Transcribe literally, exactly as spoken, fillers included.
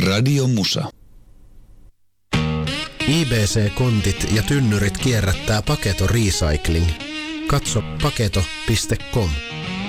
Radio Musa. I B C-kontit ja tynnyrit kierrättää Paketo Recycling. Katso paketo piste com.